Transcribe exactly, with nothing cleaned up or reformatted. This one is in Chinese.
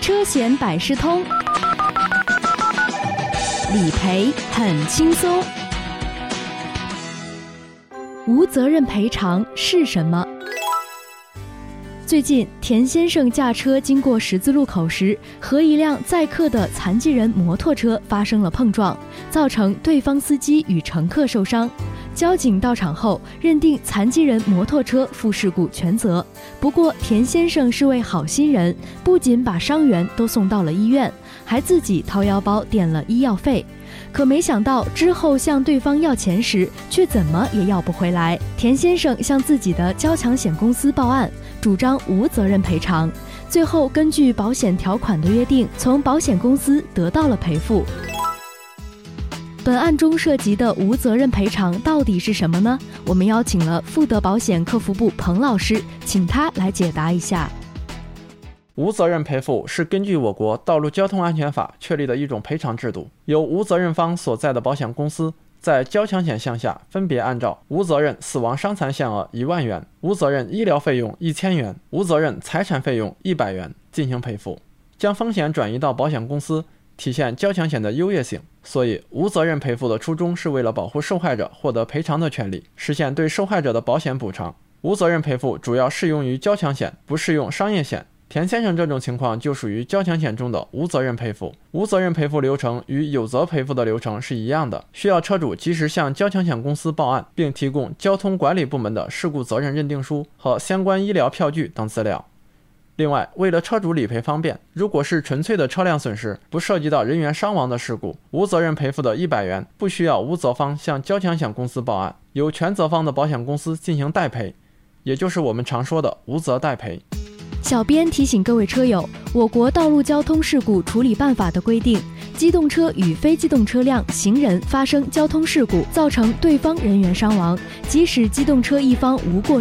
车险百事通，理赔很轻松。无责任赔偿是什么？最近，田先生驾车经过十字路口时，和一辆载客的残疾人摩托车发生了碰撞，造成对方司机与乘客受伤。交警到场后，认定残疾人摩托车负事故全责。不过，田先生是位好心人，不仅把伤员都送到了医院，还自己掏腰包垫了医药费。可没想到之后向对方要钱时，却怎么也要不回来。田先生向自己的交强险公司报案，主张无责任赔偿。最后根据保险条款的约定，从保险公司得到了赔付。本案中涉及的无责任赔偿到底是什么呢？我们邀请了富德保险客服部彭老师，请他来解答一下。 无责任赔付是根据我国道路交通安全法确立的一种赔偿制度，由无责任方所在的保险公司在交强险项下分别按照无责任死亡伤残限额一万元、无责任医疗费用一千元、无责任财产费用一百元进行赔付，将风险转移到保险公司，体现交强险的优越性。所以无责任赔付的初衷是为了保护受害者获得赔偿的权利，实现对受害者的保险补偿。无责任赔付主要适用于交强险，不适用商业险。田先生这种情况就属于交强险中的无责任赔付。无责任赔付流程与有责赔付的流程是一样的，需要车主及时向交强险公司报案，并提供交通管理部门的事故责任认定书和相关医疗票据等资料。另外，为了车主理赔方便，如果是纯粹的车辆损失，不涉及到人员伤亡的事故，无责任赔付的一百元不需要无责方向交强险公司报案，由全责方的保险公司进行代赔，也就是我们常说的无责代赔。 小编提醒各位车友，我国道路交通事故处理办法的规定，机动车与非机动车辆、行人发生交通事故，造成对方人员伤亡，即使机动车一方无过